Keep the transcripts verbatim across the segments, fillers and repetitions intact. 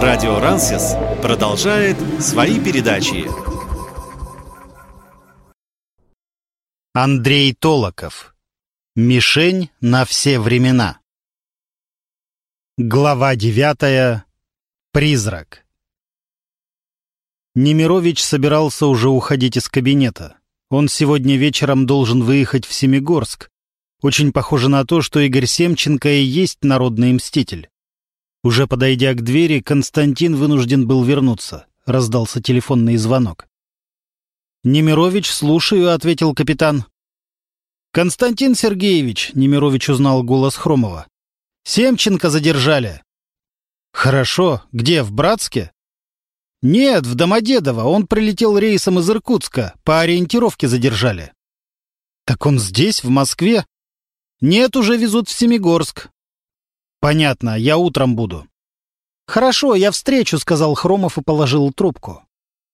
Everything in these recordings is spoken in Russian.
Радио Рансис продолжает свои передачи. Андрей Толоков. Мишень на все времена. Глава девятая. Призрак. Немирович собирался уже уходить из кабинета. Он сегодня вечером должен выехать в Семигорск. Очень похоже на то, что Игорь Семченко и есть народный мститель. Уже подойдя к двери, Константин вынужден был вернуться. Раздался телефонный звонок. «Немирович, слушаю», — ответил капитан. «Константин Сергеевич», — Немирович узнал голос Хромова. «Семченко задержали». «Хорошо. Где, в Братске?» «Нет, в Домодедово. Он прилетел рейсом из Иркутска. По ориентировке задержали». «Так он здесь, в Москве?» «Нет, уже везут в Семигорск». «Понятно, я утром буду». «Хорошо, я встречу», — сказал Хромов и положил трубку.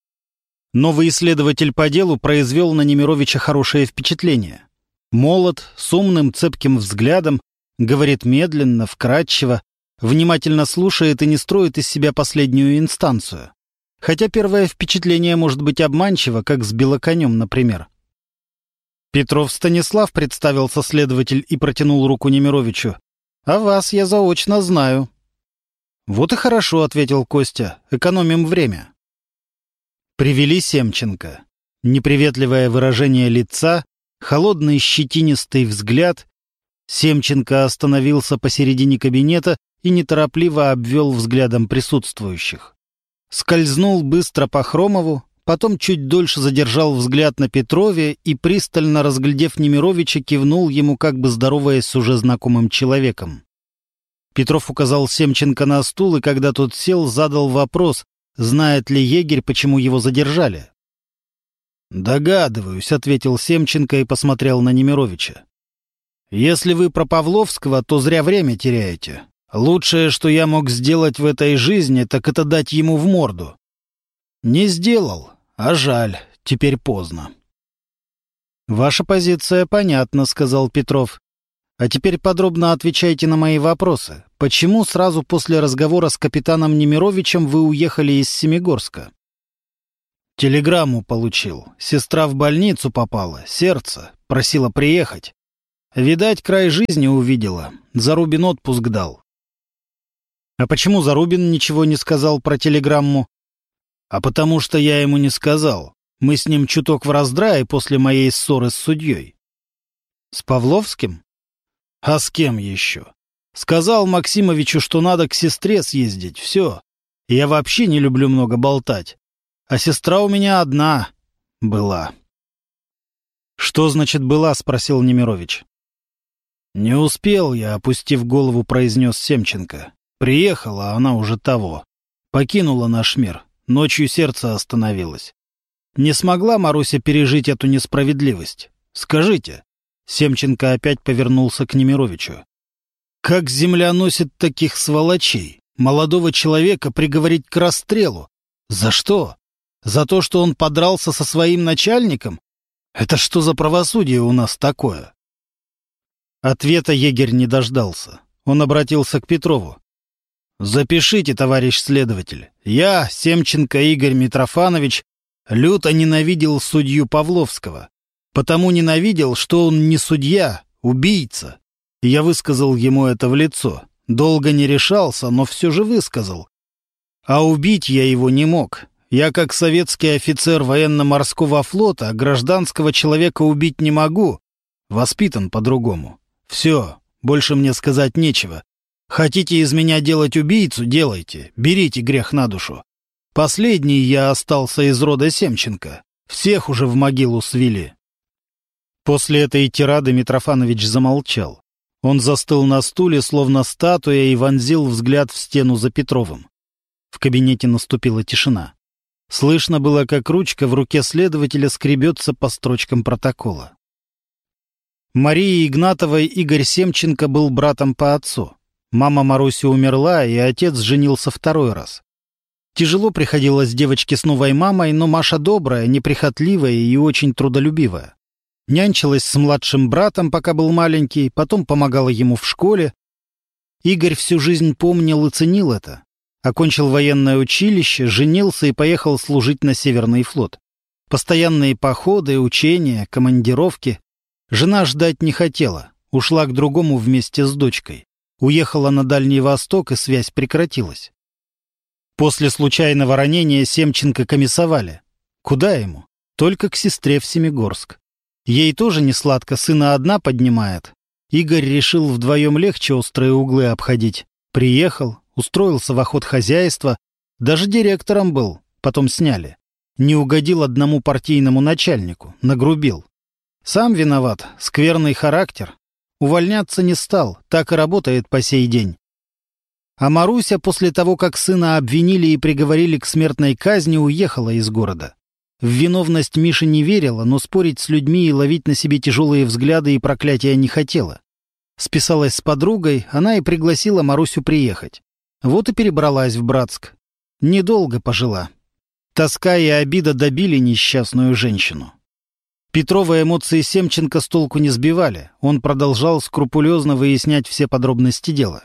Новый исследователь по делу произвел на Немировича хорошее впечатление. Молод, с умным, цепким взглядом, говорит медленно, вкратчиво, внимательно слушает и не строит из себя последнюю инстанцию. Хотя первое впечатление может быть обманчиво, как с белоконем, например. «Петров Станислав», — представился следователь и протянул руку Немировичу. «А вас я заочно знаю». «Вот и хорошо», — ответил Костя. «Экономим время». Привели Семченко. Неприветливое выражение лица, холодный щетинистый взгляд. Семченко остановился посередине кабинета и неторопливо обвел взглядом присутствующих. Скользнул быстро по Хромову, потом чуть дольше задержал взгляд на Петрове и, пристально разглядев Немировича, кивнул ему, как бы здороваясь с уже знакомым человеком. Петров указал Семченко на стул, и когда тот сел, задал вопрос, знает ли егерь, почему его задержали. «Догадываюсь», — ответил Семченко и посмотрел на Немировича. «Если вы про Павловского, то зря время теряете. Лучшее, что я мог сделать в этой жизни, так это дать ему в морду. Не сделал, а жаль, теперь поздно». «Ваша позиция понятна», — сказал Петров. «А теперь подробно отвечайте на мои вопросы. Почему сразу после разговора с капитаном Немировичем вы уехали из Семигорска?» «Телеграмму получил. Сестра в больницу попала. Сердце. Просила приехать. Видать, край жизни увидела. Зарубин отпуск дал». «А почему Зарубин ничего не сказал про телеграмму?» «А потому что я ему не сказал. Мы с ним чуток в раздрае после моей ссоры с судьей». «С Павловским?» «А с кем еще? Сказал Максимовичу, что надо к сестре съездить. Все. Я вообще не люблю много болтать. А сестра у меня одна была». «Что значит «была»?» — спросил Немирович. «Не успел я», — опустив голову, произнес Семченко. «Приехала, а она уже того. Покинула наш мир. Ночью сердце остановилось. Не смогла Маруся пережить эту несправедливость? Скажите». Семченко опять повернулся к Немировичу. «Как земля носит таких сволочей? Молодого человека приговорить к расстрелу. За что? За то, что он подрался со своим начальником? Это что за правосудие у нас такое?» Ответа егерь не дождался. Он обратился к Петрову. «Запишите, товарищ следователь. Я, Семченко Игорь Митрофанович, люто ненавидел судью Павловского. Потому ненавидел, что он не судья, убийца. И я высказал ему это в лицо. Долго не решался, но все же высказал. А убить я его не мог. Я, как советский офицер военно-морского флота, гражданского человека убить не могу. Воспитан по-другому. Все, больше мне сказать нечего. Хотите из меня делать убийцу — делайте. Берите грех на душу. Последний я остался из рода Семченко. Всех уже в могилу свели». После этой тирады Митрофанович замолчал. Он застыл на стуле, словно статуя, и вонзил взгляд в стену за Петровым. В кабинете наступила тишина. Слышно было, как ручка в руке следователя скребется по строчкам протокола. Марии Игнатовой Игорь Семченко был братом по отцу. Мама Маруси умерла, и отец женился второй раз. Тяжело приходилось девочке с новой мамой, но Маша добрая, неприхотливая и очень трудолюбивая. Нянчилась с младшим братом, пока был маленький, потом помогала ему в школе. Игорь всю жизнь помнил и ценил это. Окончил военное училище, женился и поехал служить на Северный флот. Постоянные походы, учения, командировки. Жена ждать не хотела, ушла к другому вместе с дочкой. Уехала на Дальний Восток, и связь прекратилась. После случайного ранения Семченко комиссовали. Куда ему? Только к сестре в Семигорск. Ей тоже не сладко, сына одна поднимает. Игорь решил вдвоем легче острые углы обходить. Приехал, устроился в охотхозяйство, даже директором был, потом сняли. Не угодил одному партийному начальнику, нагрубил. Сам виноват, скверный характер. Увольняться не стал, так и работает по сей день. А Маруся после того, как сына обвинили и приговорили к смертной казни, уехала из города. В виновность Миши не верила, но спорить с людьми и ловить на себе тяжелые взгляды и проклятия не хотела. Списалась с подругой, она и пригласила Марусю приехать. Вот и перебралась в Братск. Недолго пожила. Тоска и обида добили несчастную женщину. Петрова эмоции Семченко с толку не сбивали. Он продолжал скрупулезно выяснять все подробности дела.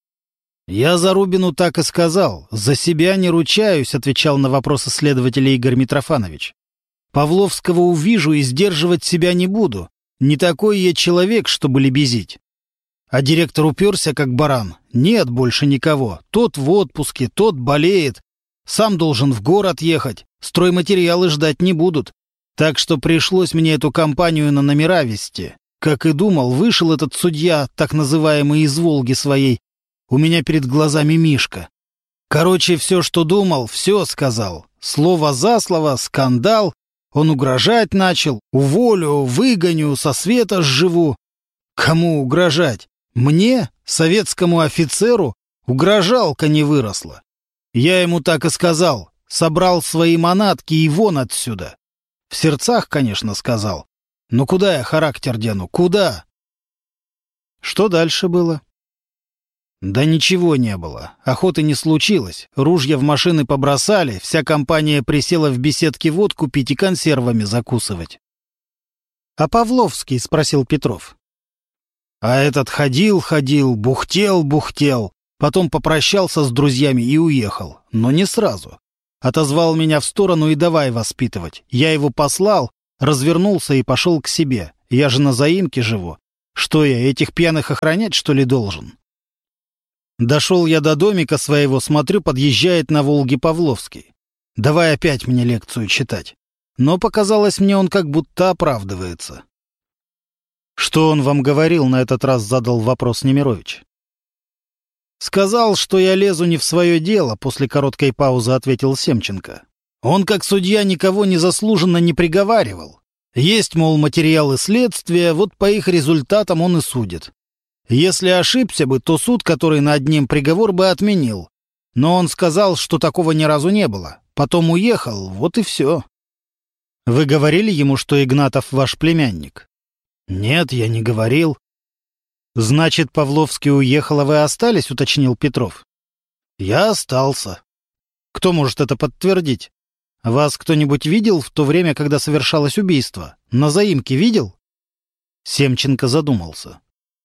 «Я Зарубину так и сказал. За себя не ручаюсь», — отвечал на вопросы следователя Игорь Митрофанович. «Павловского увижу и сдерживать себя не буду. Не такой я человек, чтобы лебезить». А директор уперся, как баран. Нет больше никого. Тот в отпуске, тот болеет. Сам должен в город ехать. Стройматериалы ждать не будут. Так что пришлось мне эту компанию на номера вести. Как и думал, вышел этот судья, так называемый из Волги своей. У меня перед глазами Мишка. Короче, все, что думал, все сказал. Слово за слово, скандал. Он угрожать начал. Уволю, выгоню, со света сживу. Кому угрожать? Мне, советскому офицеру, угрожалка не выросла. Я ему так и сказал. Собрал свои манатки и вон отсюда. В сердцах, конечно, сказал. Но куда я характер дену? Куда? Что дальше было? Да ничего не было. Охоты не случилось. Ружья в машины побросали, вся компания присела в беседке водку пить и консервами закусывать. — А Павловский? — спросил Петров. А этот ходил-ходил, бухтел-бухтел, потом попрощался с друзьями и уехал. Но не сразу. Отозвал меня в сторону и давай воспитывать. Я его послал, развернулся и пошел к себе. Я же на заимке живу. Что я, этих пьяных охранять, что ли, должен? Дошел я до домика своего, смотрю, подъезжает на Волге Павловский. Давай опять мне лекцию читать. Но показалось мне, он как будто оправдывается. «Что он вам говорил?» — на этот раз задал вопрос Немирович. «Сказал, что я лезу не в свое дело», — после короткой паузы ответил Семченко. «Он, как судья, никого незаслуженно не приговаривал. Есть, мол, материалы следствия, вот по их результатам он и судит. Если ошибся бы, то суд, который над ним приговор бы отменил. Но он сказал, что такого ни разу не было. Потом уехал, вот и все». «Вы говорили ему, что Игнатов ваш племянник?» «Нет, я не говорил». «Значит, Павловский уехал, а вы остались?» — уточнил Петров. «Я остался». «Кто может это подтвердить? Вас кто-нибудь видел в то время, когда совершалось убийство? На заимке видел?» Семченко задумался.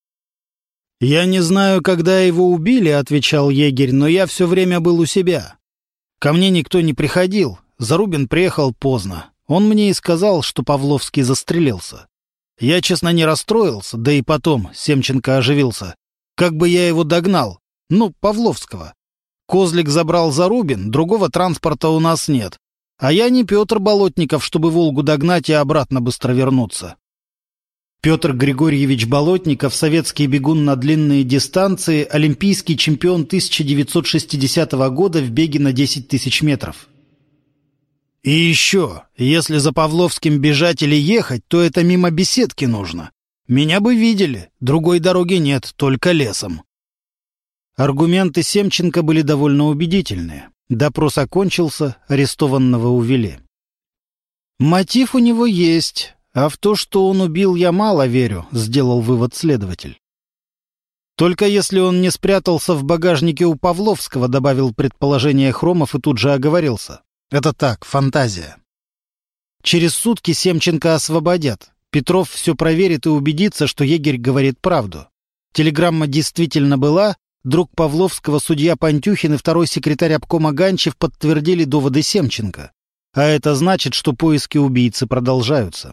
«Я не знаю, когда его убили», — отвечал егерь, «но я все время был у себя. Ко мне никто не приходил. Зарубин приехал поздно. Он мне и сказал, что Павловский застрелился. Я, честно, не расстроился, да и потом Семченко оживился. Как бы я его догнал? Ну, Павловского. Козлик забрал Зарубин, другого транспорта у нас нет. А я не Петр Болотников, чтобы Волгу догнать и обратно быстро вернуться». Петр Григорьевич Болотников, советский бегун на длинные дистанции, олимпийский чемпион тысяча девятьсот шестидесятого года в беге на десять тысяч метров. «И еще, если за Павловским бежать или ехать, то это мимо беседки нужно. Меня бы видели, другой дороги нет, только лесом». Аргументы Семченко были довольно убедительные. Допрос окончился, арестованного увели. «Мотив у него есть, а в то, что он убил, я мало верю», — сделал вывод следователь. «Только если он не спрятался в багажнике у Павловского», — добавил предположение Хромов и тут же оговорился. «Это так, фантазия». Через сутки Семченко освободят. Петров все проверит и убедится, что егерь говорит правду. Телеграмма действительно была, Друг Павловского, судья Пантюхин и второй секретарь обкома Ганчев подтвердили доводы Семченко. А это значит, что поиски убийцы продолжаются.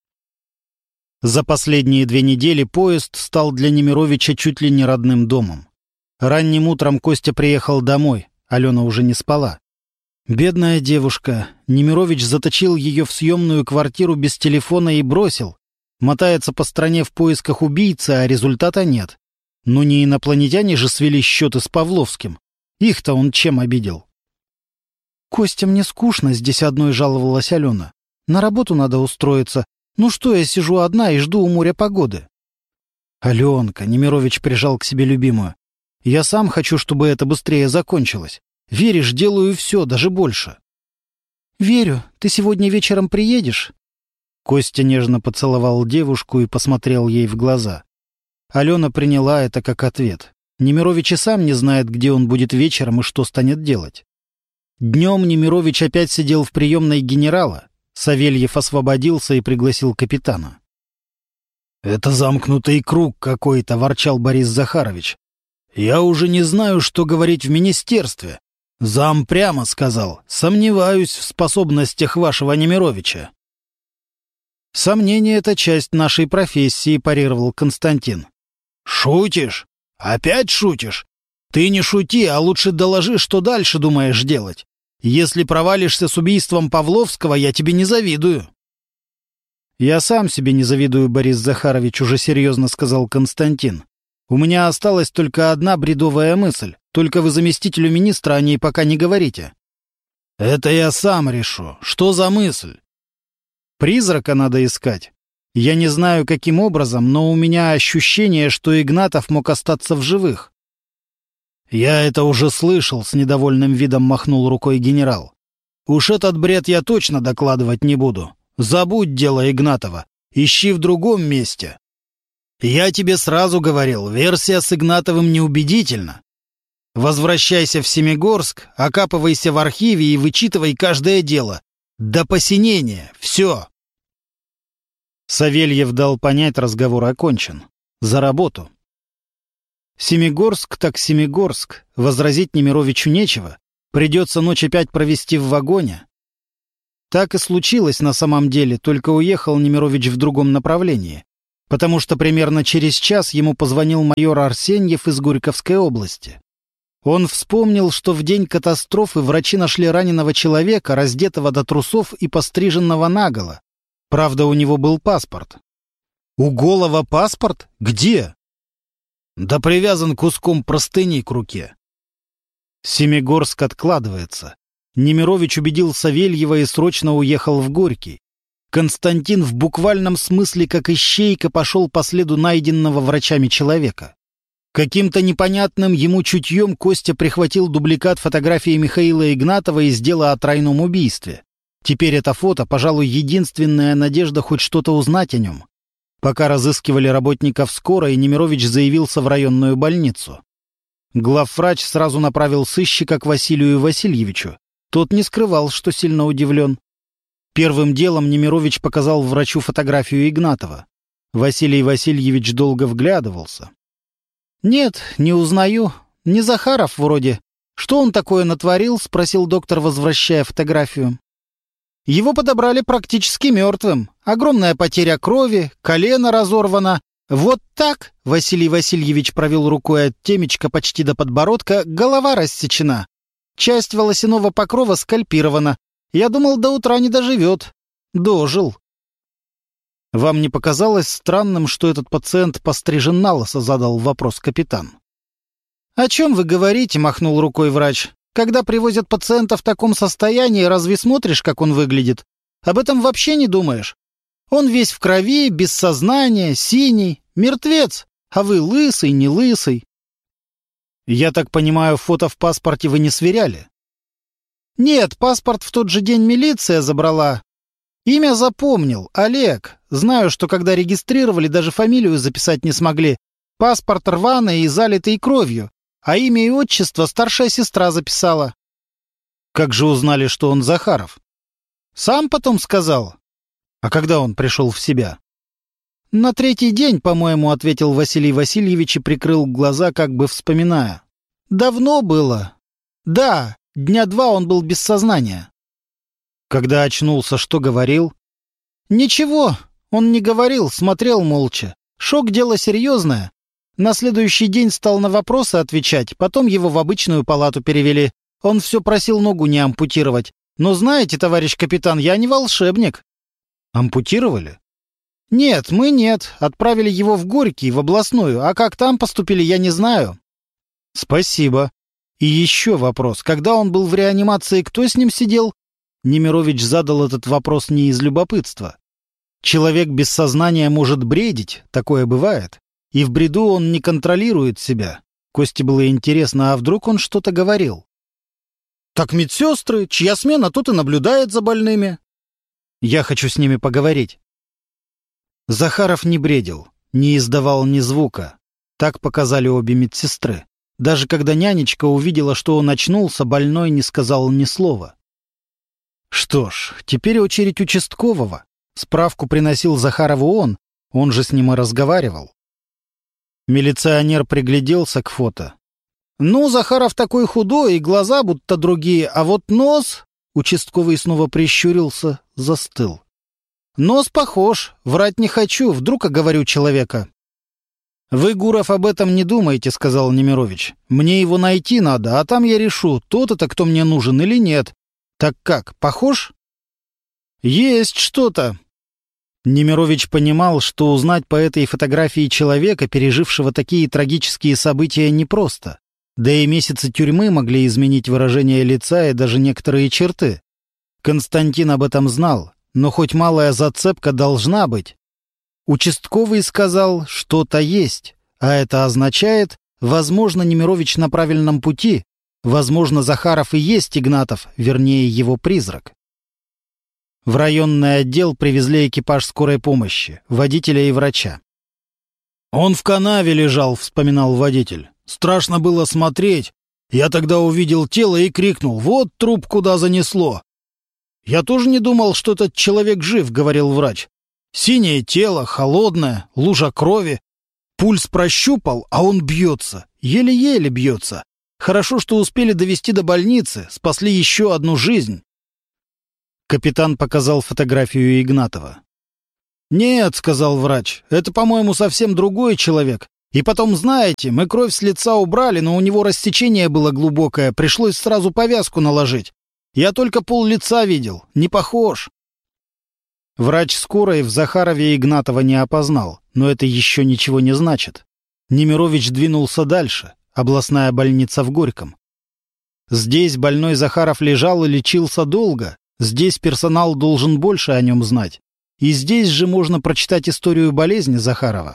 За последние две недели поезд стал для Немировича чуть ли не родным домом. Ранним утром Костя приехал домой, Алена уже не спала. Бедная девушка. Немирович заточил ее в съемную квартиру без телефона и бросил. Мотается по стране в поисках убийцы, а результата нет. Но не инопланетяне же свели счеты с Павловским. Их-то он чем обидел? «Костя, мне скучно, здесь одной», — жаловалась Алена. «На работу надо устроиться. Ну что, я сижу одна и жду у моря погоды». «Аленка», — Немирович прижал к себе любимую, — «я сам хочу, чтобы это быстрее закончилось. Веришь, делаю все, даже больше». «Верю. Ты сегодня вечером приедешь?» Костя нежно поцеловал девушку и посмотрел ей в глаза. Алена приняла это как ответ. Немирович и сам не знает, где он будет вечером и что станет делать. Днем Немирович опять сидел в приемной генерала. Савельев освободился и пригласил капитана. «Это замкнутый круг какой-то», — ворчал Борис Захарович. «Я уже не знаю, что говорить в министерстве. Зам прямо сказал, сомневаюсь в способностях вашего Немировича». «Сомнение — это часть нашей профессии», — парировал Константин. «Шутишь? Опять шутишь? Ты не шути, а лучше доложи, что дальше думаешь делать. Если провалишься с убийством Павловского, я тебе не завидую». «Я сам себе не завидую, Борис Захарович», — уже серьезно сказал Константин. «У меня осталась только одна бредовая мысль. Только вы заместителю министра о ней пока не говорите». «Это я сам решу. Что за мысль?» «Призрака надо искать. Я не знаю, каким образом, но у меня ощущение, что Игнатов мог остаться в живых». «Я это уже слышал», — с недовольным видом махнул рукой генерал. «Уж этот бред я точно докладывать не буду. Забудь дело Игнатова. Ищи в другом месте. Я тебе сразу говорил, версия с Игнатовым неубедительна. Возвращайся в Семигорск, окапывайся в архиве и вычитывай каждое дело. До посинения. Все». Савельев дал понять, разговор окончен. За работу. Семигорск так Семигорск. Возразить Немировичу нечего. Придется ночь опять провести в вагоне. Так и случилось на самом деле, только уехал Немирович в другом направлении. Потому что примерно через час ему позвонил майор Арсеньев из Горьковской области. Он вспомнил, что в день катастрофы врачи нашли раненого человека, раздетого до трусов и постриженного наголо. Правда, у него был паспорт. У голого паспорт? Где? Да привязан куском простыни к руке. Семигорск откладывается. Немирович убедил Савельева и срочно уехал в Горький. Константин в буквальном смысле как ищейка пошел по следу найденного врачами человека. Каким-то непонятным ему чутьем Костя прихватил дубликат фотографии Михаила Игнатова из дела о тройном убийстве. Теперь это фото, пожалуй, единственная надежда хоть что-то узнать о нем. Пока разыскивали работников скорой, Немирович заявился в районную больницу. Главврач сразу направил сыщика к Василию Васильевичу. Тот не скрывал, что сильно удивлен. Первым делом Немирович показал врачу фотографию Игнатова. Василий Васильевич долго вглядывался. «Нет, не узнаю. Не Захаров вроде. Что он такое натворил?» — спросил доктор, возвращая фотографию. «Его подобрали практически мертвым. Огромная потеря крови, колено разорвано. Вот так», — Василий Васильевич провел рукой от темечка почти до подбородка, голова рассечена. Часть волосяного покрова скальпирована. Я думал, до утра не доживет. Дожил. «Вам не показалось странным, что этот пациент пострижен налысо?» — задал вопрос капитан. «О чем вы говорите?» — махнул рукой врач. «Когда привозят пациента в таком состоянии, разве смотришь, как он выглядит? Об этом вообще не думаешь. Он весь в крови, без сознания, синий, мертвец, а вы лысый, не лысый». «Я так понимаю, фото в паспорте вы не сверяли?» «Нет, паспорт в тот же день милиция забрала. Имя запомнил, Олег. Знаю, что когда регистрировали, даже фамилию записать не смогли. Паспорт рваный и залитый кровью, а имя и отчество старшая сестра записала». «Как же узнали, что он Захаров?» «Сам потом сказал». «А когда он пришел в себя?» «На третий день, по-моему», — ответил Василий Васильевич и прикрыл глаза, как бы вспоминая. «Давно было. Да, дня два он был без сознания». Когда очнулся, что говорил? «Ничего, он не говорил, смотрел молча. Шок — дело серьезное. На следующий день стал на вопросы отвечать, потом его в обычную палату перевели. Он все просил ногу не ампутировать. Но знаете, товарищ капитан, я не волшебник». «Ампутировали?» «Нет, мы нет. Отправили его в Горький, в областную. А как там поступили, я не знаю». «Спасибо. И еще вопрос. Когда он был в реанимации, кто с ним сидел?» Немирович задал этот вопрос не из любопытства. Человек без сознания может бредить, такое бывает. И в бреду он не контролирует себя. Косте было интересно, а вдруг он что-то говорил? «Так медсестры, чья смена, тот и наблюдает за больными». «Я хочу с ними поговорить». Захаров не бредил, не издавал ни звука. Так показали обе медсестры. Даже когда нянечка увидела, что он очнулся, больной не сказал ни слова. Что ж, теперь очередь участкового. Справку приносил Захарову он, он же с ним и разговаривал. Милиционер пригляделся к фото. «Ну, Захаров такой худой, и глаза будто другие, а вот нос...» Участковый снова прищурился, застыл. «Нос похож, врать не хочу, вдруг оговорю человека». «Вы, Гуров, об этом не думайте», — сказал Немирович. «Мне его найти надо, а там я решу, тот это кто мне нужен или нет. Так как, похож?» «Есть что-то». Немирович понимал, что узнать по этой фотографии человека, пережившего такие трагические события, непросто. Да и месяцы тюрьмы могли изменить выражение лица и даже некоторые черты. Константин об этом знал, но хоть малая зацепка должна быть. Участковый сказал, что-то есть, а это означает, возможно, Немирович на правильном пути, возможно, Захаров и есть Игнатов, вернее, его призрак. В районный отдел привезли экипаж скорой помощи, водителя и врача. «Он в канаве лежал», — вспоминал водитель. «Страшно было смотреть. Я тогда увидел тело и крикнул: вот труп куда занесло!» «Я тоже не думал, что этот человек жив», — говорил врач. «Синее тело, холодное, лужа крови. Пульс прощупал, а он бьется, еле-еле бьется. Хорошо, что успели довести до больницы, спасли еще одну жизнь». Капитан показал фотографию Игнатова. «Нет», — сказал врач, — «это, по-моему, совсем другой человек. И потом, знаете, мы кровь с лица убрали, но у него рассечение было глубокое, пришлось сразу повязку наложить. Я только пол лица видел, не похож». Врач скорой в Захарове Игнатова не опознал, но это еще ничего не значит. Немирович двинулся дальше, областная больница в Горьком. Здесь больной Захаров лежал и лечился долго, здесь персонал должен больше о нем знать. И здесь же можно прочитать историю болезни Захарова.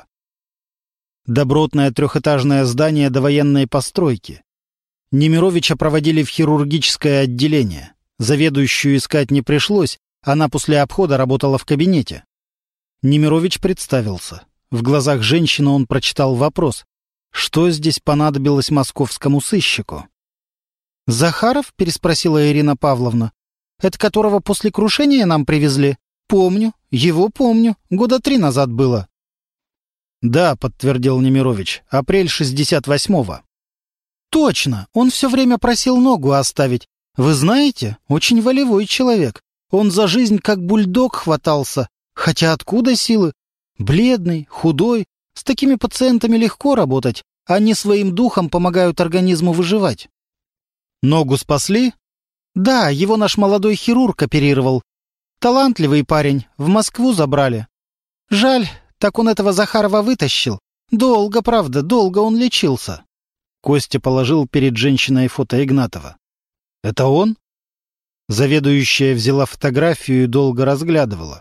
Добротное трехэтажное здание довоенной постройки. Немировича проводили в хирургическое отделение. Заведующую искать не пришлось, она после обхода работала в кабинете. Немирович представился. В глазах женщины он прочитал вопрос: что здесь понадобилось московскому сыщику? «Захаров?» — переспросила Ирина Павловна. «Это которого после крушения нам привезли? Помню, его помню, года три назад было». «Да», — подтвердил Немирович, — «апрель шестьдесят восьмого». «Точно, он все время просил ногу оставить. Вы знаете, очень волевой человек. Он за жизнь как бульдог хватался. Хотя откуда силы? Бледный, худой. С такими пациентами легко работать. Они своим духом помогают организму выживать». «Ногу спасли?» «Да, его наш молодой хирург оперировал. Талантливый парень, в Москву забрали. Жаль, так он этого Захарова вытащил. Долго, правда, долго он лечился». Костя положил перед женщиной фото Игнатова. «Это он?» Заведующая взяла фотографию и долго разглядывала.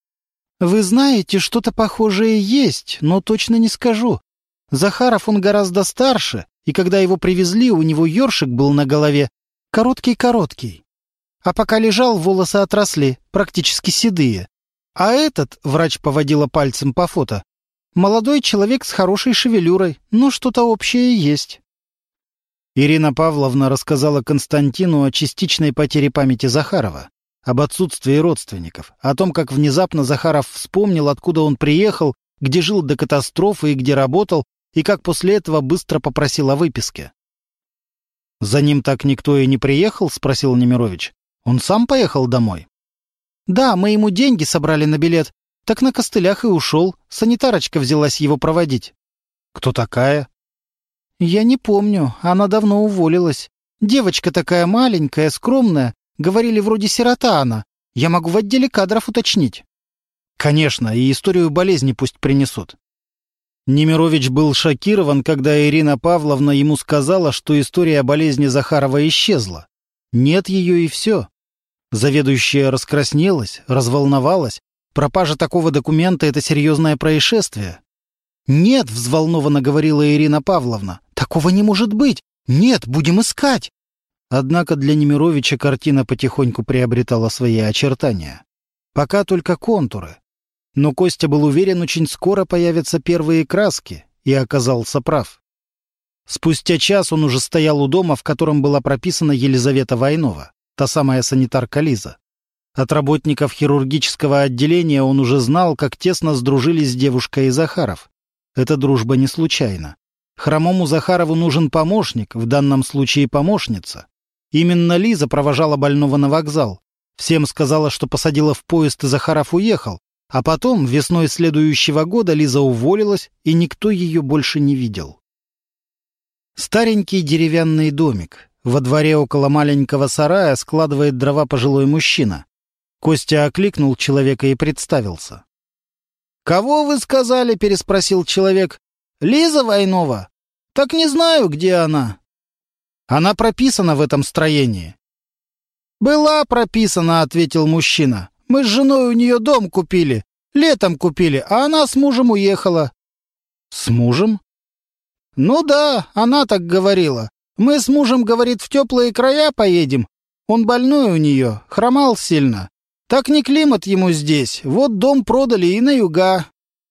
«Вы знаете, что-то похожее есть, но точно не скажу. Захаров он гораздо старше, и когда его привезли, у него ёршик был на голове, короткий-короткий. А пока лежал, волосы отросли, практически седые. А этот, — врач поводила пальцем по фото, — молодой человек с хорошей шевелюрой, но что-то общее есть». Ирина Павловна рассказала Константину о частичной потере памяти Захарова, об отсутствии родственников, о том, как внезапно Захаров вспомнил, откуда он приехал, где жил до катастрофы и где работал, и как после этого быстро попросил о выписке. «За ним так никто и не приехал?» — спросил Немирович. «Он сам поехал домой?» «Да, мы ему деньги собрали на билет, так на костылях и ушел. Санитарочка взялась его проводить». «Кто такая?» «Я не помню, она давно уволилась. Девочка такая маленькая, скромная, говорили, вроде сирота она. Я могу в отделе кадров уточнить». «Конечно, и историю болезни пусть принесут». Немирович был шокирован, когда Ирина Павловна ему сказала, что история болезни Захарова исчезла. Нет ее и все. Заведующая раскраснелась, разволновалась. Пропажа такого документа — это серьезное происшествие. «Нет», — взволнованно говорила Ирина Павловна, — «такого не может быть! Нет, будем искать!» Однако для Немировича картина потихоньку приобретала свои очертания. Пока только контуры. Но Костя был уверен, очень скоро появятся первые краски, и оказался прав. Спустя час он уже стоял у дома, в котором была прописана Елизавета Войнова, та самая санитарка Лиза. От работников хирургического отделения он уже знал, как тесно сдружились девушка и Захаров. Эта дружба не случайна. Хромому Захарову нужен помощник, в данном случае помощница. Именно Лиза провожала больного на вокзал. Всем сказала, что посадила в поезд, и Захаров уехал. А потом, весной следующего года, Лиза уволилась, и никто ее больше не видел. Старенький деревянный домик. Во дворе около маленького сарая складывает дрова пожилой мужчина. Костя окликнул человека и представился. «Кого вы сказали?» — переспросил человек. «Лиза Войнова? Так не знаю, где она». «Она прописана в этом строении». «Была прописана», — ответил мужчина. «Мы с женой у нее дом купили. Летом купили, а она с мужем уехала». «С мужем?» «Ну да, она так говорила. Мы с мужем, говорит, в теплые края поедем. Он больной у нее, хромал сильно. Так не климат ему здесь. Вот дом продали и на юга».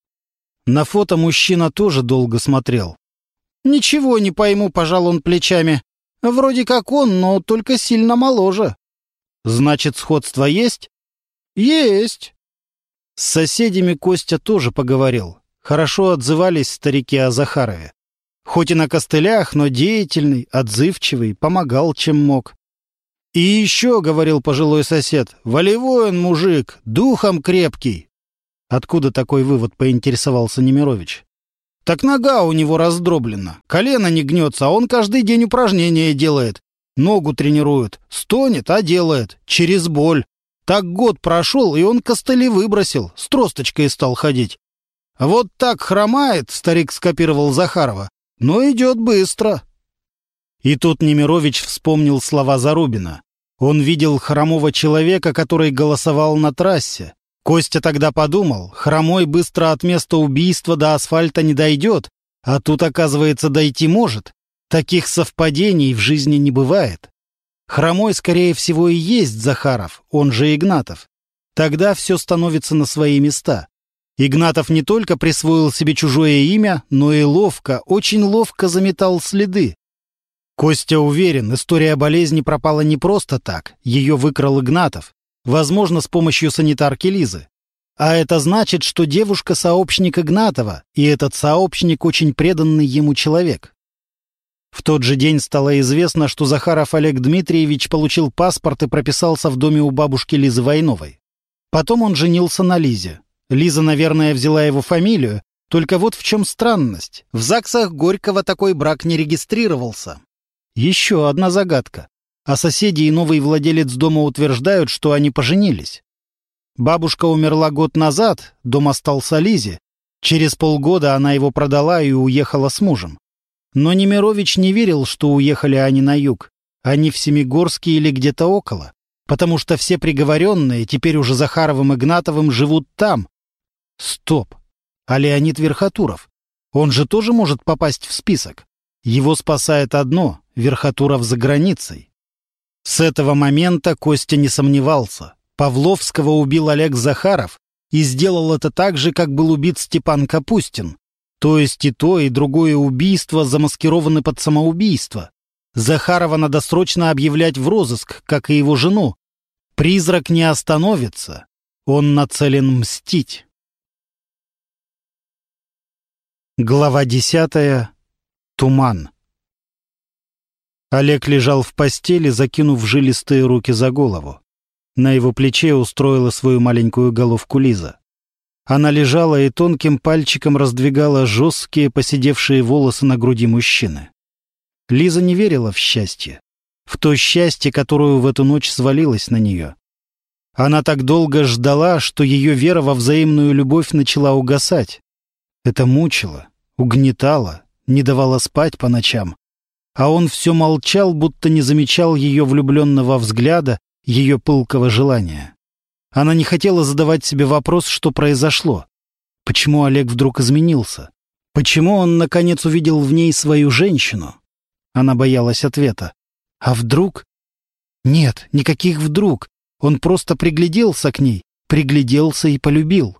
На фото мужчина тоже долго смотрел. «Ничего не пойму», — пожал он плечами. «Вроде как он, но только сильно моложе». «Значит, сходство есть?» «Есть». С соседями Костя тоже поговорил. Хорошо отзывались старики о Захарове. Хоть и на костылях, но деятельный, отзывчивый, помогал, чем мог. «И еще, — говорил пожилой сосед, — волевой он мужик, духом крепкий». Откуда такой вывод, поинтересовался Немирович. «Так нога у него раздроблена, колено не гнется, а он каждый день упражнения делает. Ногу тренирует, стонет, а делает, через боль. Так год прошел, и он костыли выбросил, с тросточкой стал ходить. Вот так хромает, — старик скопировал Захарова, — но идет быстро». И тут Немирович вспомнил слова Зарубина. Он видел хромого человека, который голосовал на трассе. Костя тогда подумал, хромой быстро от места убийства до асфальта не дойдет, а тут, оказывается, дойти может. Таких совпадений в жизни не бывает. Хромой, скорее всего, и есть Захаров, он же Игнатов. Тогда все становится на свои места. Игнатов не только присвоил себе чужое имя, но и ловко, очень ловко заметал следы. Костя уверен, история болезни пропала не просто так, ее выкрал Игнатов, возможно, с помощью санитарки Лизы. А это значит, что девушка — сообщник Игнатова, и этот сообщник — очень преданный ему человек. В тот же день стало известно, что Захаров Олег Дмитриевич получил паспорт и прописался в доме у бабушки Лизы Войновой. Потом он женился на Лизе. Лиза, наверное, взяла его фамилию, только вот в чем странность. В ЗАГСах Горького такой брак не регистрировался. Еще одна загадка. А соседи и новый владелец дома утверждают, что они поженились. Бабушка умерла год назад, дом остался Лизе. Через полгода она его продала и уехала с мужем. Но Немирович не верил, что уехали они на юг. Они в Семигорске или где-то около. Потому что все приговоренные, теперь уже Захаровым Игнатовым, живут там. Стоп! А Леонид Верхотуров? Он же тоже может попасть в список. Его спасает одно — Верхотуров за границей. С этого момента Костя не сомневался. Павловского убил Олег Захаров и сделал это так же, как был убит Степан Капустин. То есть и то, и другое убийство замаскированы под самоубийство. Захарова надо срочно объявлять в розыск, как и его жену. Призрак не остановится. Он нацелен мстить. Глава десятая. Туман. Олег лежал в постели, закинув жилистые руки за голову. На его плече устроила свою маленькую головку Лиза. Она лежала и тонким пальчиком раздвигала жесткие поседевшие волосы на груди мужчины. Лиза не верила в счастье, в то счастье, которое в эту ночь свалилось на нее. Она так долго ждала, что ее вера во взаимную любовь начала угасать. Это мучило, угнетало, не давало спать по ночам. А он все молчал, будто не замечал ее влюбленного взгляда, ее пылкого желания. Она не хотела задавать себе вопрос, что произошло. Почему Олег вдруг изменился? Почему он, наконец, увидел в ней свою женщину? Она боялась ответа. А вдруг? Нет, никаких вдруг. Он просто пригляделся к ней, пригляделся и полюбил.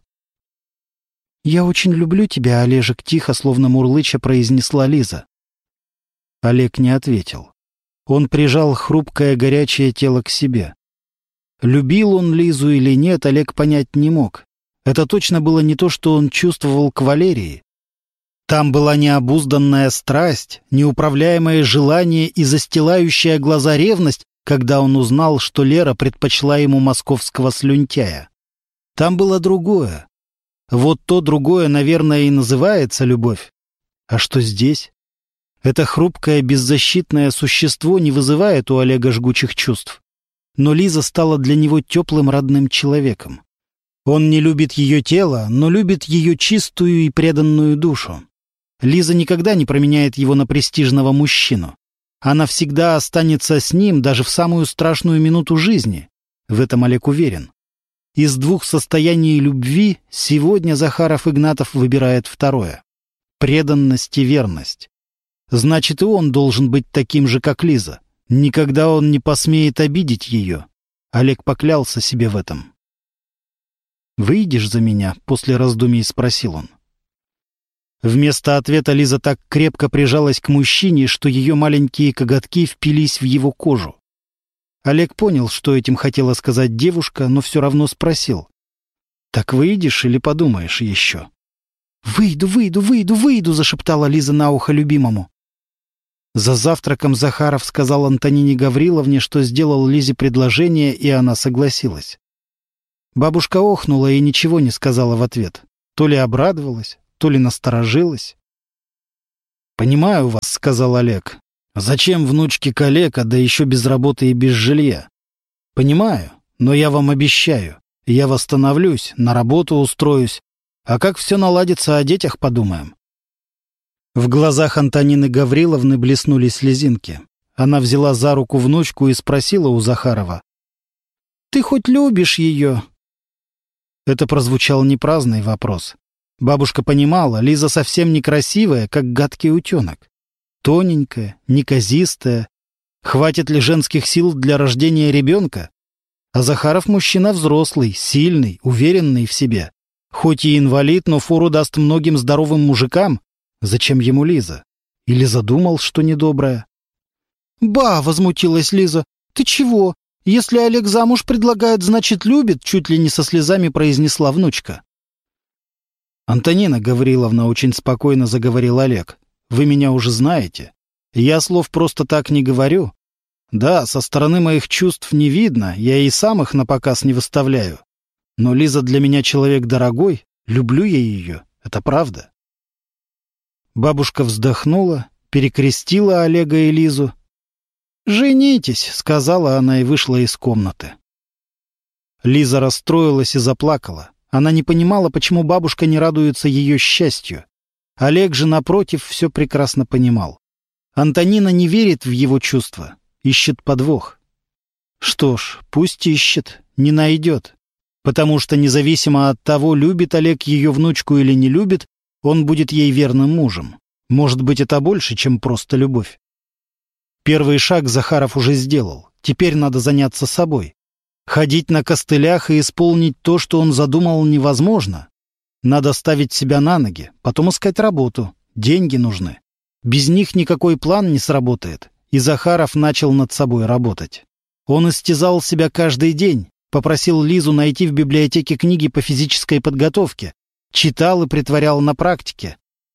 «Я очень люблю тебя, Олежек», — тихо, словно мурлыча, произнесла Лиза. Олег не ответил. Он прижал хрупкое горячее тело к себе. Любил он Лизу или нет, Олег понять не мог. Это точно было не то, что он чувствовал к Валерии. Там была необузданная страсть, неуправляемое желание и застилающая глаза ревность, когда он узнал, что Лера предпочла ему московского слюнтяя. Там было другое. Вот то другое, наверное, и называется любовь. А что здесь? Это хрупкое, беззащитное существо не вызывает у Олега жгучих чувств. Но Лиза стала для него теплым родным человеком. Он не любит ее тело, но любит ее чистую и преданную душу. Лиза никогда не променяет его на престижного мужчину. Она всегда останется с ним даже в самую страшную минуту жизни. В этом Олег уверен. Из двух состояний любви сегодня Захаров Игнатов выбирает второе. Преданность и верность. Значит, и он должен быть таким же, как Лиза. Никогда он не посмеет обидеть ее. Олег поклялся себе в этом. «Выйдешь за меня?» — после раздумий спросил он. Вместо ответа Лиза так крепко прижалась к мужчине, что ее маленькие коготки впились в его кожу. Олег понял, что этим хотела сказать девушка, но все равно спросил. «Так выйдешь или подумаешь еще?» «Выйду, выйду, выйду, выйду!» — зашептала Лиза на ухо любимому. За завтраком Захаров сказал Антонине Гавриловне, что сделал Лизе предложение, и она согласилась. Бабушка охнула и ничего не сказала в ответ. То ли обрадовалась, то ли насторожилась. «Понимаю вас», — сказал Олег. «Зачем внучке калека, да еще без работы и без жилья? Понимаю, но я вам обещаю, я восстановлюсь, на работу устроюсь, а как все наладится, о детях подумаем». В глазах Антонины Гавриловны блеснули слезинки. Она взяла за руку внучку и спросила у Захарова. «Ты хоть любишь ее?» Это прозвучал не праздный вопрос. Бабушка понимала, Лиза совсем некрасивая, как гадкий утенок. Тоненькая, неказистая. Хватит ли женских сил для рождения ребенка? А Захаров мужчина взрослый, сильный, уверенный в себе. Хоть и инвалид, но фору даст многим здоровым мужикам. Зачем ему Лиза? Или задумал, что недоброе? «Ба!» — возмутилась Лиза. «Ты чего? Если Олег замуж предлагает, значит, любит», — чуть ли не со слезами произнесла внучка. «Антонина Гавриловна», — очень спокойно заговорил Олег, — «вы меня уже знаете. Я слов просто так не говорю. Да, со стороны моих чувств не видно, я и сам их на показ не выставляю. Но Лиза для меня человек дорогой, люблю я ее, это правда». Бабушка вздохнула, перекрестила Олега и Лизу. «Женитесь», — сказала она и вышла из комнаты. Лиза расстроилась и заплакала. Она не понимала, почему бабушка не радуется ее счастью. Олег же, напротив, все прекрасно понимал. Антонина не верит в его чувства, ищет подвох. Что ж, пусть ищет, не найдет. Потому что независимо от того, любит Олег ее внучку или не любит, он будет ей верным мужем. Может быть, это больше, чем просто любовь. Первый шаг Захаров уже сделал. Теперь надо заняться собой. Ходить на костылях и исполнить то, что он задумал, невозможно. Надо ставить себя на ноги, потом искать работу. Деньги нужны. Без них никакой план не сработает. И Захаров начал над собой работать. Он истязал себя каждый день, попросил Лизу найти в библиотеке книги по физической подготовке, читал и притворял на практике.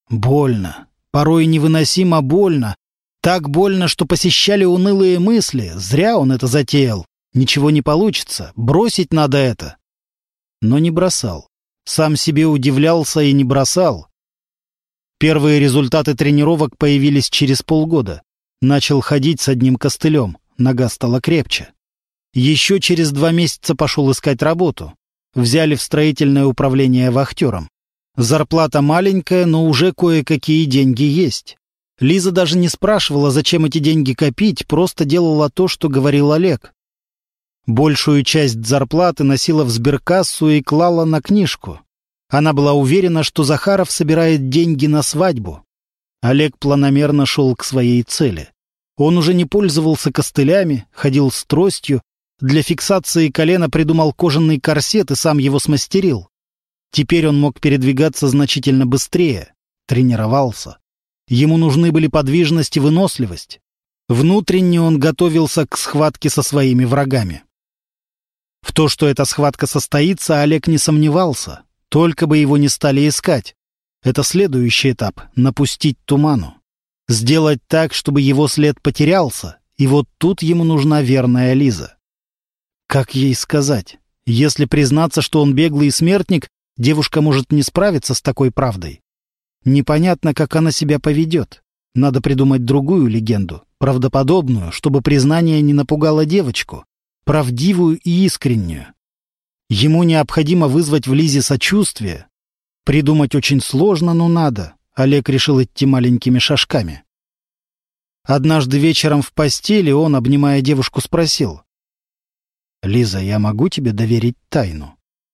Больно. Порой невыносимо больно. Так больно, что посещали унылые мысли. Зря он это затеял. Ничего не получится. Бросить надо это. Но не бросал. Сам себе удивлялся и не бросал. Первые результаты тренировок появились через полгода. Начал ходить с одним костылем. Нога стала крепче. Еще через два месяца пошел искать работу. Взяли в строительное управление вахтером. Зарплата маленькая, но уже кое-какие деньги есть. Лиза даже не спрашивала, зачем эти деньги копить, просто делала то, что говорил Олег. Большую часть зарплаты носила в сберкассу и клала на книжку. Она была уверена, что Захаров собирает деньги на свадьбу. Олег планомерно шел к своей цели. Он уже не пользовался костылями, ходил с тростью, для фиксации колена придумал кожаный корсет и сам его смастерил. Теперь он мог передвигаться значительно быстрее, тренировался. Ему нужны были подвижность и выносливость. Внутренне он готовился к схватке со своими врагами. В то, что эта схватка состоится, Олег не сомневался, только бы его не стали искать. Это следующий этап — напустить туману. Сделать так, чтобы его след потерялся, и вот тут ему нужна верная Лиза. Как ей сказать? Если признаться, что он беглый смертник, девушка может не справиться с такой правдой. Непонятно, как она себя поведет. Надо придумать другую легенду, правдоподобную, чтобы признание не напугало девочку, правдивую и искреннюю. Ему необходимо вызвать в Лизе сочувствие. Придумать очень сложно, но надо. Олег решил идти маленькими шажками. Однажды вечером в постели он, обнимая девушку, спросил: «Лиза, я могу тебе доверить тайну?»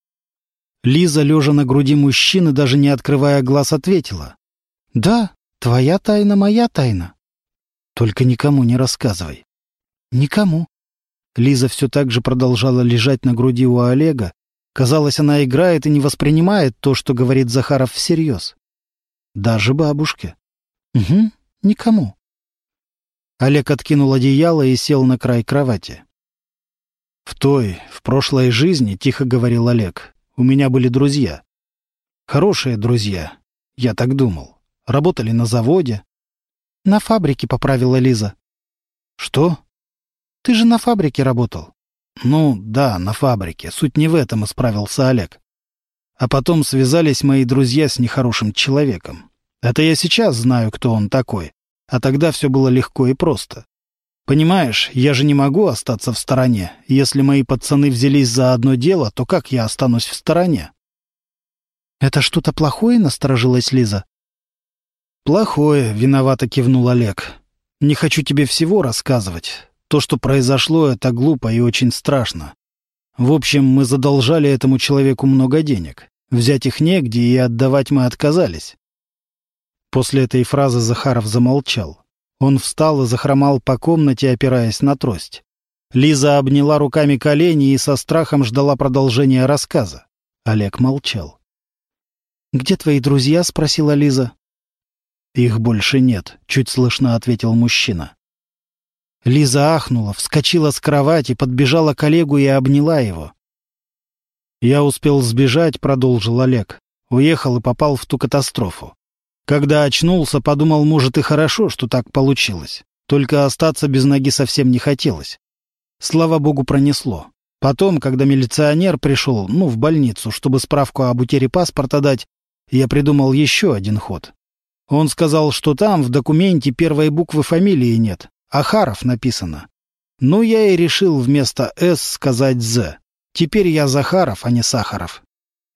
Лиза, лежа на груди мужчины, даже не открывая глаз, ответила: «Да, твоя тайна — моя тайна. Только никому не рассказывай». «Никому». Лиза все так же продолжала лежать на груди у Олега. Казалось, она играет и не воспринимает то, что говорит Захаров, всерьез. «Даже бабушке?» «Угу, никому». Олег откинул одеяло и сел на край кровати. «В той, в прошлой жизни, — тихо говорил Олег, — у меня были друзья. Хорошие друзья, я так думал. Работали на заводе». «На фабрике», — поправила Лиза. «Что?» «Ты же на фабрике работал». «Ну, да, на фабрике. Суть не в этом», — исправился Олег. «А потом связались мои друзья с нехорошим человеком. Это я сейчас знаю, кто он такой. А тогда все было легко и просто. Понимаешь, я же не могу остаться в стороне. Если мои пацаны взялись за одно дело, то как я останусь в стороне?» «Это что-то плохое?» — насторожилась Лиза. «Плохое», — виновато кивнул Олег. «Не хочу тебе всего рассказывать. То, что произошло, это глупо и очень страшно. В общем, мы задолжали этому человеку много денег. Взять их негде, и отдавать мы отказались». После этой фразы Захаров замолчал. Он встал и захромал по комнате, опираясь на трость. Лиза обняла руками колени и со страхом ждала продолжения рассказа. Олег молчал. «Где твои друзья?» — спросила Лиза. «Их больше нет», — чуть слышно ответил мужчина. Лиза ахнула, вскочила с кровати, подбежала к Олегу и обняла его. «Я успел сбежать», — продолжил Олег. «Уехал и попал в ту катастрофу. Когда очнулся, подумал, может, и хорошо, что так получилось. Только остаться без ноги совсем не хотелось. Слава богу, пронесло. Потом, когда милиционер пришел, ну, в больницу, чтобы справку об утере паспорта дать, я придумал еще один ход. Он сказал, что там в документе первой буквы фамилии нет, а Харов написано. Ну, я и решил вместо «С» сказать «З». Теперь я Захаров, а не Сахаров».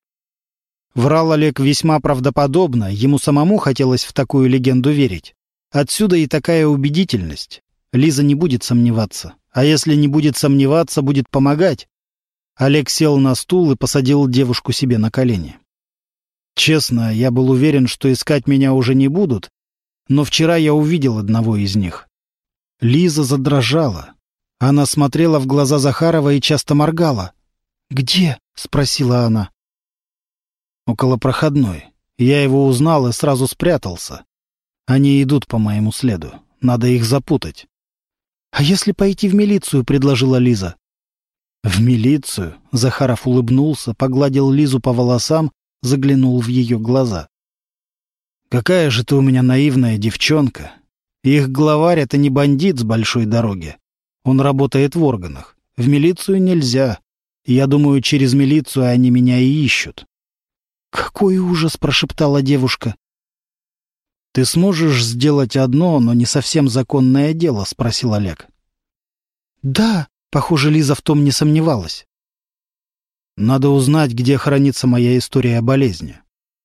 Врал Олег весьма правдоподобно, ему самому хотелось в такую легенду верить. Отсюда и такая убедительность. Лиза не будет сомневаться. А если не будет сомневаться, будет помогать. Олег сел на стул и посадил девушку себе на колени. «Честно, я был уверен, что искать меня уже не будут, но вчера я увидел одного из них». Лиза задрожала. Она смотрела в глаза Захарова и часто моргала. «Где?» — спросила она. «Около проходной. Я его узнал и сразу спрятался. Они идут по моему следу. Надо их запутать». «А если пойти в милицию?» — предложила Лиза. «В милицию?» — Захаров улыбнулся, погладил Лизу по волосам, заглянул в ее глаза. Какая же ты у меня наивная девчонка. Их главарь — это не бандит с большой дороги. Он работает в органах. В милицию нельзя. Я думаю, через милицию они меня и ищут». «Какой ужас!» — прошептала девушка. «Ты сможешь сделать одно, но не совсем законное дело?» — спросил Олег. «Да», — похоже, Лиза в том не сомневалась. «Надо узнать, где хранится моя история болезни».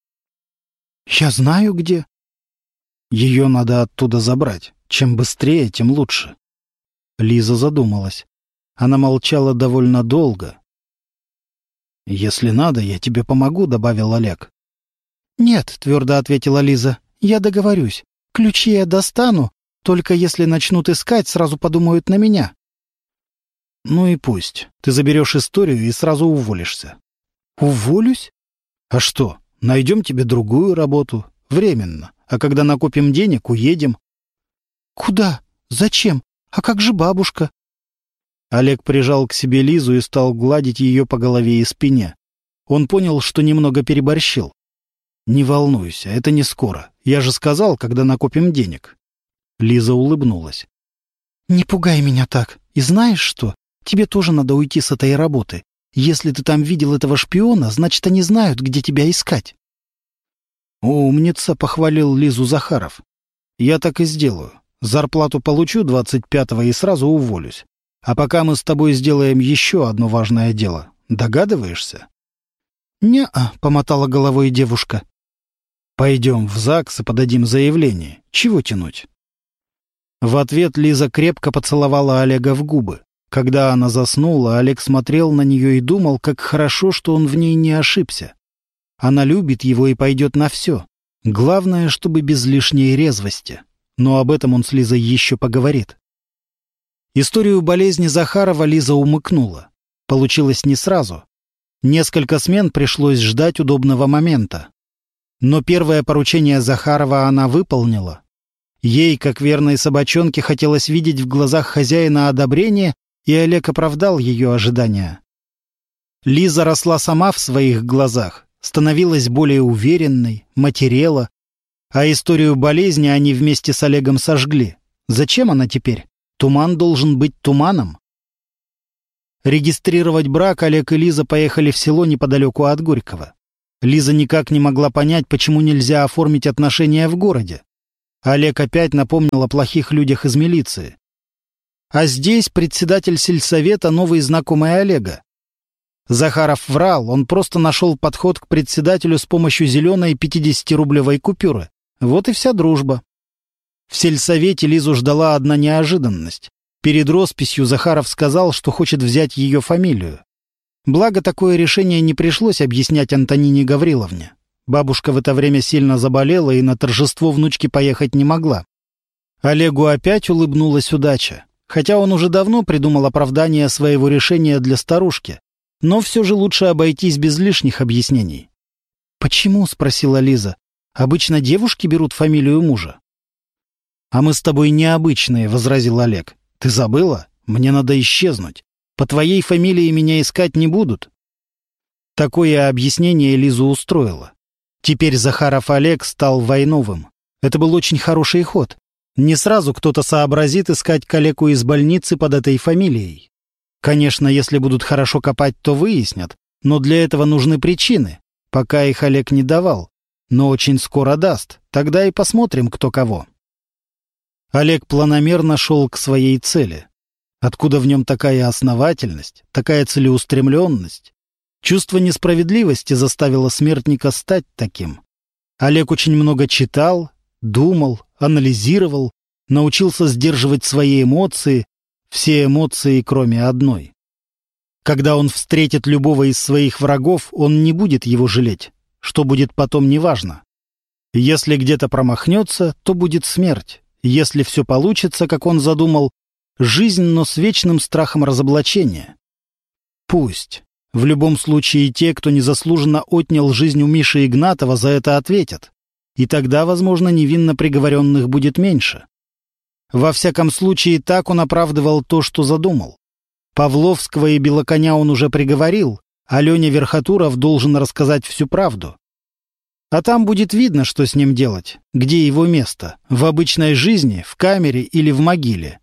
«Я знаю, где». «Ее надо оттуда забрать. Чем быстрее, тем лучше». Лиза задумалась. Она молчала довольно долго. «Если надо, я тебе помогу», — добавил Олег. «Нет», — твердо ответила Лиза, — «я договорюсь. Ключи я достану, только если начнут искать, сразу подумают на меня». «Ну и пусть. Ты заберешь историю и сразу уволишься». «Уволюсь? А что, найдем тебе другую работу. Временно. А когда накопим денег, уедем». «Куда? Зачем? А как же бабушка?» Олег прижал к себе Лизу и стал гладить ее по голове и спине. Он понял, что немного переборщил. «Не волнуйся, это не скоро. Я же сказал, когда накопим денег». Лиза улыбнулась. «Не пугай меня так. И знаешь что? Тебе тоже надо уйти с этой работы. Если ты там видел этого шпиона, значит, они знают, где тебя искать». «Умница», — похвалил Лизу Захаров. «Я так и сделаю. Зарплату получу двадцать пятого и сразу уволюсь. А пока мы с тобой сделаем еще одно важное дело. Догадываешься?» «Не-а», — помотала головой девушка. «Пойдем в ЗАГС и подадим заявление. Чего тянуть?» В ответ Лиза крепко поцеловала Олега в губы. Когда она заснула, Олег смотрел на нее и думал, как хорошо, что он в ней не ошибся. Она любит его и пойдет на все. Главное, чтобы без лишней резвости. Но об этом он с Лизой еще поговорит. Историю болезни Захарова Лиза умыкнула. Получилось не сразу. Несколько смен пришлось ждать удобного момента. Но первое поручение Захарова она выполнила. Ей, как верной собачонке, хотелось видеть в глазах хозяина одобрение, и Олег оправдал ее ожидания. Лиза росла сама в своих глазах, становилась более уверенной, матерела, а историю болезни они вместе с Олегом сожгли. Зачем она теперь? Туман должен быть туманом. Регистрировать брак Олег и Лиза поехали в село неподалеку от Горького. Лиза никак не могла понять, почему нельзя оформить отношения в городе. Олег опять напомнил о плохих людях из милиции. А здесь председатель сельсовета — новый знакомый Олега. Захаров врал, он просто нашел подход к председателю с помощью зеленой пятидесятирублевой купюры. Вот и вся дружба. В сельсовете Лизу ждала одна неожиданность. Перед росписью Захаров сказал, что хочет взять ее фамилию. Благо, такое решение не пришлось объяснять Антонине Гавриловне. Бабушка в это время сильно заболела и на торжество внучки поехать не могла. Олегу опять улыбнулась удача. Хотя он уже давно придумал оправдание своего решения для старушки. Но все же лучше обойтись без лишних объяснений. «Почему?» — спросила Лиза. «Обычно девушки берут фамилию мужа». «А мы с тобой необычные», — возразил Олег. «Ты забыла? Мне надо исчезнуть. По твоей фамилии меня искать не будут». Такое объяснение Лизу устроило. Теперь Захаров Олег стал Войновым. Это был очень хороший ход. Не сразу кто-то сообразит искать калеку из больницы под этой фамилией. Конечно, если будут хорошо копать, то выяснят, но для этого нужны причины. Пока их Олег не давал, но очень скоро даст. Тогда и посмотрим, кто кого. Олег планомерно шел к своей цели. Откуда в нем такая основательность, такая целеустремленность? Чувство несправедливости заставило смертника стать таким. Олег очень много читал, думал, анализировал, научился сдерживать свои эмоции, все эмоции, кроме одной. Когда он встретит любого из своих врагов, он не будет его жалеть. Что будет потом, неважно. Если где-то промахнется, то будет смерть. Если все получится, как он задумал, жизнь, но с вечным страхом разоблачения. Пусть. В любом случае, те, кто незаслуженно отнял жизнь у Миши Игнатова, за это ответят. И тогда, возможно, невинно приговоренных будет меньше. Во всяком случае, так он оправдывал то, что задумал. Павловского и Белоконя он уже приговорил, а Леня Верхотуров должен рассказать всю правду. А там будет видно, что с ним делать, где его место, в обычной жизни, в камере или в могиле.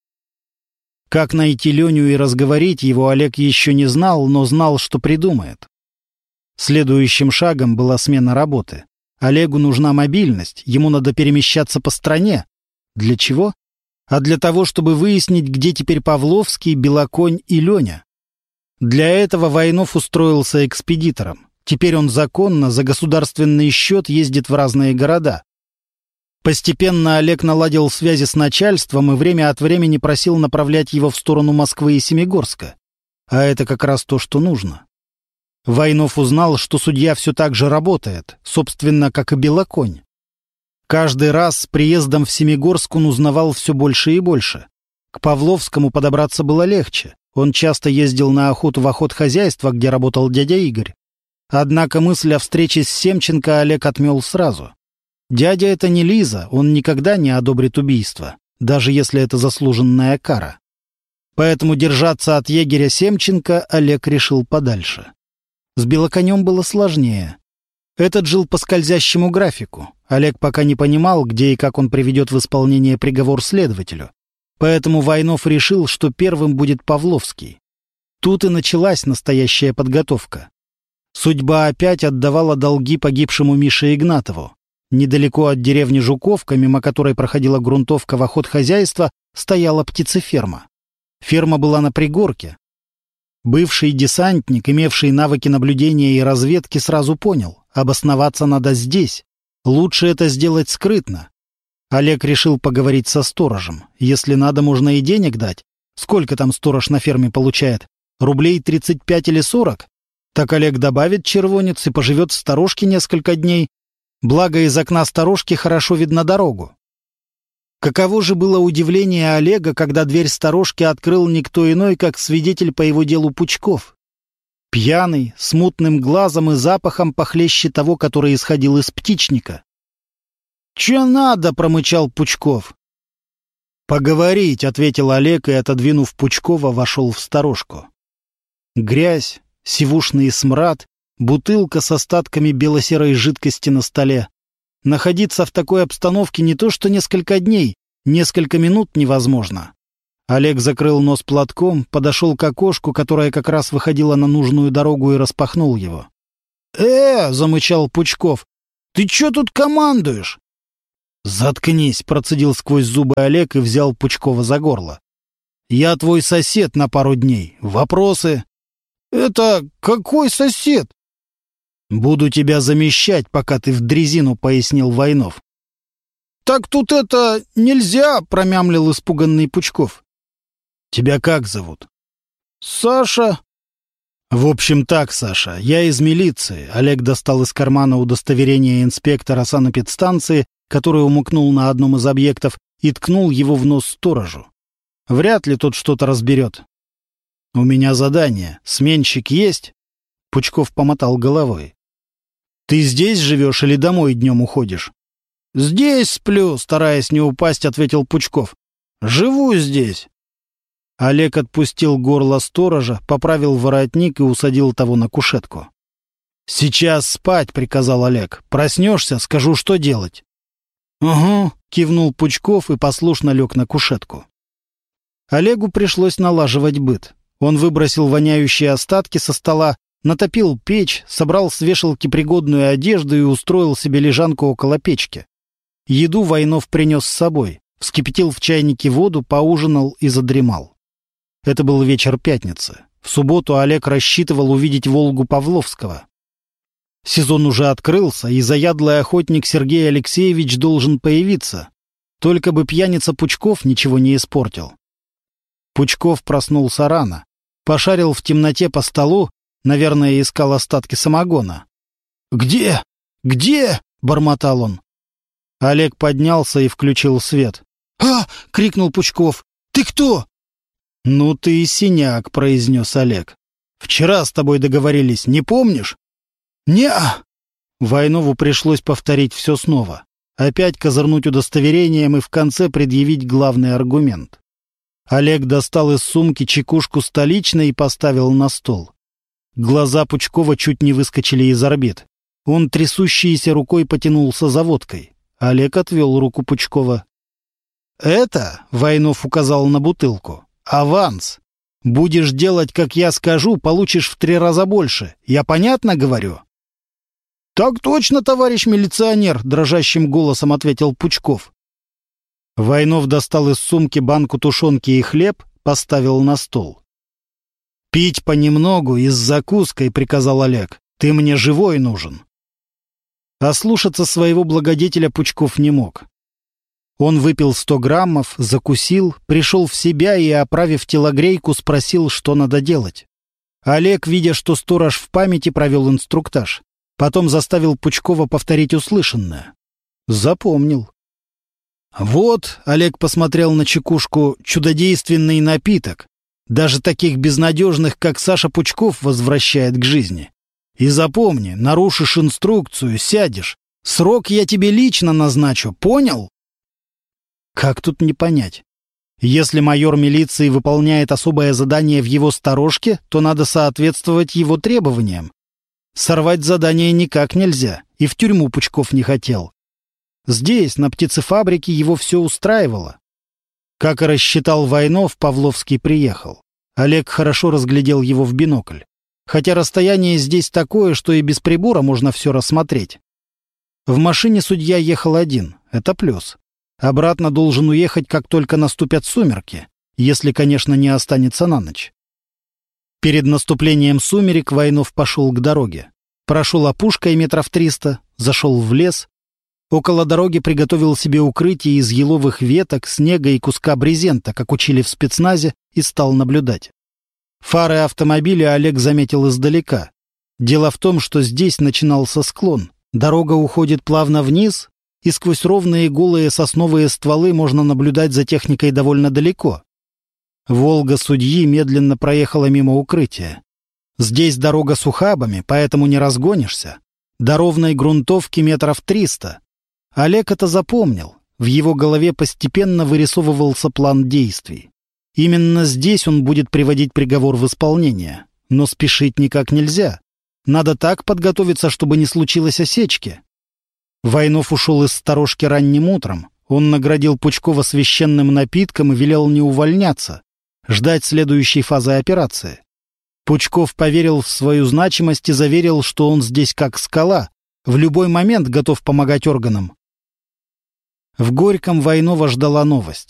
Как найти Леню и разговорить его, Олег еще не знал, но знал, что придумает. Следующим шагом была смена работы. Олегу нужна мобильность, ему надо перемещаться по стране. Для чего? А для того, чтобы выяснить, где теперь Павловский, Белоконь и Леня. Для этого Войнов устроился экспедитором. Теперь он законно, за государственный счет ездит в разные города. Постепенно Олег наладил связи с начальством и время от времени просил направлять его в сторону Москвы и Семигорска. А это как раз то, что нужно. Войнов узнал, что судья все так же работает, собственно, как и Белоконь. Каждый раз с приездом в Семигорск он узнавал все больше и больше. К Павловскому подобраться было легче. Он часто ездил на охоту в охотхозяйство, где работал дядя Игорь. Однако мысль о встрече с Семченко Олег отмел сразу. Дядя — это не Лиза, он никогда не одобрит убийство, даже если это заслуженная кара. Поэтому держаться от егеря Семченко Олег решил подальше. С Белоконем было сложнее. Этот жил по скользящему графику. Олег пока не понимал, где и как он приведет в исполнение приговор следователю. Поэтому Войнов решил, что первым будет Павловский. Тут и началась настоящая подготовка. Судьба опять отдавала долги погибшему Мише Игнатову. Недалеко от деревни Жуковка, мимо которой проходила грунтовка в охотхозяйство, стояла птицеферма. Ферма была на пригорке. Бывший десантник, имевший навыки наблюдения и разведки, сразу понял — обосноваться надо здесь. Лучше это сделать скрытно. Олег решил поговорить со сторожем. Если надо, можно и денег дать. Сколько там сторож на ферме получает? Рублей тридцать пять или сорок? Так Олег добавит червонец и поживет в сторожке несколько дней. Благо, из окна сторожки хорошо видно дорогу. Каково же было удивление Олега, когда дверь сторожки открыл никто иной, как свидетель по его делу Пучков. Пьяный, с мутным глазом и запахом похлеще того, который исходил из птичника. «Че надо?» — промычал Пучков. «Поговорить», — ответил Олег и, отодвинув Пучкова, вошел в сторожку. Грязь, сивушный смрад, бутылка с остатками бело-серой жидкости на столе. Находиться в такой обстановке не то что несколько дней, несколько минут невозможно. Олег закрыл нос платком, подошел к окошку, которое как раз выходило на нужную дорогу, и распахнул его. «Э!» — замычал Пучков. «Ты чё тут командуешь?» «Заткнись!» — процедил сквозь зубы Олег и взял Пучкова за горло. «Я твой сосед на пару дней. Вопросы?» «Это какой сосед?» «Буду тебя замещать, пока ты в дрезину», — пояснил Войнов. «Так тут это нельзя», — промямлил испуганный Пучков. «Тебя как зовут?» «Саша». «В общем так, Саша, я из милиции». Олег достал из кармана удостоверение инспектора санэпидстанции, который умыкнул на одном из объектов, и ткнул его в нос сторожу. Вряд ли тот что-то разберет. «У меня задание. Сменщик есть?» Пучков помотал головой. «Ты здесь живешь или домой днем уходишь?» «Здесь сплю», — стараясь не упасть, ответил Пучков. «Живу здесь». Олег отпустил горло сторожа, поправил воротник и усадил того на кушетку. «Сейчас спать», — приказал Олег. «Проснешься, скажу, что делать». «Угу», — кивнул Пучков и послушно лег на кушетку. Олегу пришлось налаживать быт. Он выбросил воняющие остатки со стола, натопил печь, собрал с вешалки пригодную одежду и устроил себе лежанку около печки. Еду Войнов принес с собой, вскипятил в чайнике воду, поужинал и задремал. Это был вечер пятницы. В субботу Олег рассчитывал увидеть «Волгу» Павловского. Сезон уже открылся, и заядлый охотник Сергей Алексеевич должен появиться. Только бы пьяница Пучков ничего не испортил. Пучков проснулся рано, пошарил в темноте по столу, наверное, искал остатки самогона. «Где? Где?» — бормотал он. Олег поднялся и включил свет. «А!» — крикнул Пучков. «Ты кто?» «Ну ты и синяк», — произнес Олег. «Вчера с тобой договорились, не помнишь?» «Не-а!» Войнову пришлось повторить все снова. Опять козырнуть удостоверением и в конце предъявить главный аргумент. Олег достал из сумки чекушку столичной и поставил на стол. Глаза Пучкова чуть не выскочили из орбит. Он трясущейся рукой потянулся за водкой. Олег отвел руку Пучкова. «Это, — Войнов указал на бутылку, — аванс. Будешь делать, как я скажу, получишь в три раза больше. Я понятно говорю?» «Так точно, товарищ милиционер!» — дрожащим голосом ответил Пучков. Войнов достал из сумки банку тушенки и хлеб, поставил на стол. «Пить понемногу и с закуской, — приказал Олег. — Ты мне живой нужен». А слушаться своего благодетеля Пучков не мог. Он выпил сто граммов, закусил, пришел в себя и, оправив телогрейку, спросил, что надо делать. Олег, видя, что сторож в памяти, провел инструктаж. Потом заставил Пучкова повторить услышанное. Запомнил. «Вот», — Олег посмотрел на чекушку, — «чудодейственный напиток. Даже таких безнадежных, как Саша Пучков, возвращает к жизни. И запомни, нарушишь инструкцию — сядешь. Срок я тебе лично назначу, понял?» Как тут не понять? Если майор милиции выполняет особое задание в его сторожке, то надо соответствовать его требованиям. Сорвать задание никак нельзя, и в тюрьму Пучков не хотел. Здесь, на птицефабрике, его все устраивало. Как и рассчитал Войнов, Павловский приехал. Олег хорошо разглядел его в бинокль. Хотя расстояние здесь такое, что и без прибора можно все рассмотреть. В машине судья ехал один, это плюс. Обратно должен уехать, как только наступят сумерки, если, конечно, не останется на ночь. Перед наступлением сумерек Войнов пошел к дороге. Прошел опушкой метров триста, зашел в лес. Около дороги приготовил себе укрытие из еловых веток, снега и куска брезента, как учили в спецназе, и стал наблюдать. Фары автомобиля Олег заметил издалека. Дело в том, что здесь начинался склон. Дорога уходит плавно вниз, и сквозь ровные голые сосновые стволы можно наблюдать за техникой довольно далеко. «Волга» судьи медленно проехала мимо укрытия. Здесь дорога с ухабами, поэтому не разгонишься. До ровной грунтовки метров триста. Олег это запомнил. В его голове постепенно вырисовывался план действий. Именно здесь он будет приводить приговор в исполнение. Но спешить никак нельзя. Надо так подготовиться, чтобы не случилось осечки. Войнов ушел из сторожки ранним утром. Он наградил Пучкова священным напитком и велел не увольняться, ждать следующей фазы операции. Пучков поверил в свою значимость и заверил, что он здесь как скала, в любой момент готов помогать органам. В Горьком Войнова ждала новость.